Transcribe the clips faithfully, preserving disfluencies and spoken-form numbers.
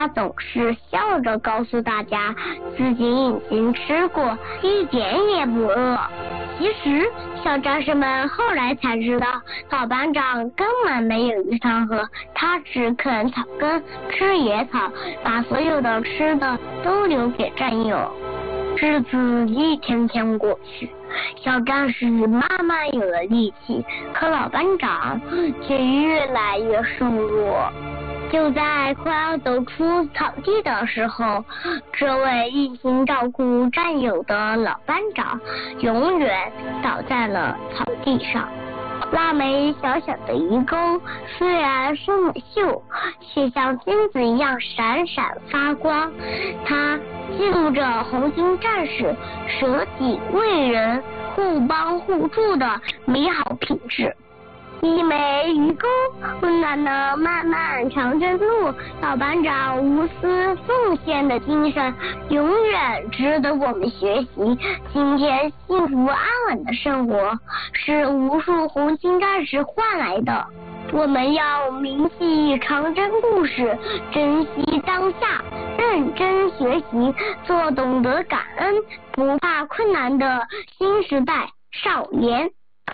他总是笑着告诉大家自己已经吃过，一点也不饿。其实小战士们后来才知道，老班长根本没有鱼汤喝，他只啃草根，吃野草，把所有的吃的都留给战友。日子一天天过去，小战士慢慢有了力气，可老班长却越来越瘦弱。就在快要走出草地的时候，这位一心照顾战友的老班长永远倒在了草地上。那枚小小的鱼钩虽然是母锈，却像金子一样闪闪发光，它记录着红军战士舍己为人、互帮互助的美好品质。一枚鱼钩温暖的漫漫长征路，老班长无私奉献的精神永远值得我们学习。今天幸福安稳的生活是无数红军战士换来的，我们要铭记长征故事，珍惜当下，认真学习，做懂得感恩、不怕困难的新时代少年。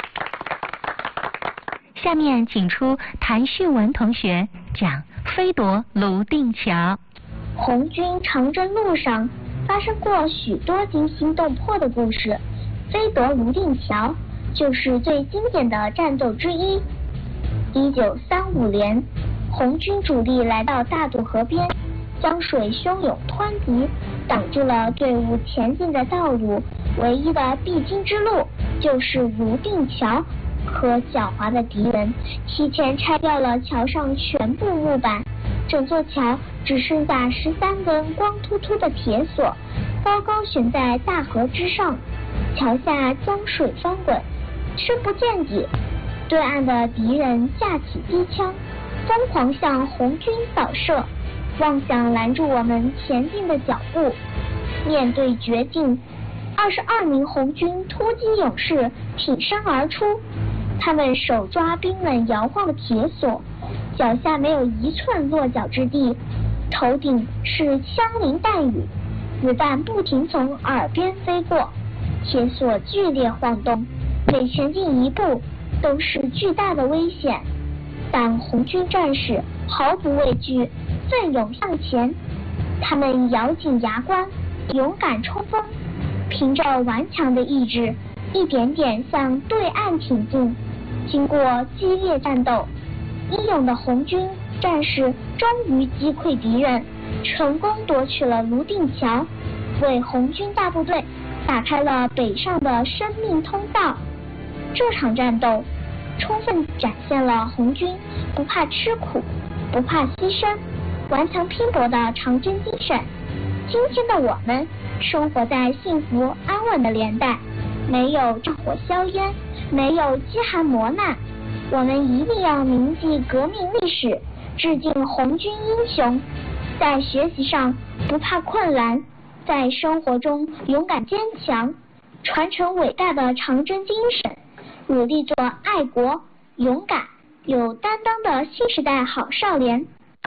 下面请出谭旭文同学讲飞夺泸定桥。 红军长征路上发生过许多惊心动魄的故事，飞夺泸定桥就是最经典的战斗之一。一九三五年，红军主力来到大渡河边，江水汹涌湍急，挡住了队伍前进的道路，唯一的必经之路就是泸定桥。可狡猾的敌人提前拆掉了桥上全部木板，整座桥只剩下十三根光秃秃的铁索，高高悬在大河之上。桥下江水翻滚，深不见底。对岸的敌人架起机枪，疯狂向红军扫射，妄想拦住我们前进的脚步。面对绝境，二十二名红军突击勇士挺身而出。他们手抓冰冷摇晃的铁索，脚下没有一寸落脚之地，头顶是枪林弹雨，子弹不停从耳边飞过，铁索剧烈晃动，每前进一步都是巨大的危险。但红军战士毫不畏惧，奋勇向前。他们咬紧牙关，勇敢冲锋，凭着顽强的意志，一点点向对岸挺进。经过激烈战斗，英勇的红军战士终于击溃敌人，成功夺取了泸定桥，为红军大部队打开了北上的生命通道。这场战斗充分展现了红军不怕吃苦、不怕牺牲、顽强拼搏的长征精神。今天的我们生活在幸福安稳的年代，没有战火硝烟，没有饥寒磨难，我们一定要铭记革命历史，致敬红军英雄，在学习上不怕困难，在生活中勇敢坚强，传承伟大的长征精神，努力做爱国、勇敢、有担当的新时代好少年。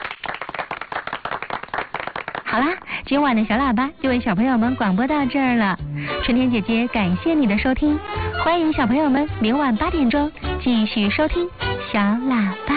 好啦，今晚的小喇叭就为小朋友们广播到这儿了。春天姐姐感谢你的收听，欢迎小朋友们明晚八点钟继续收听小喇叭。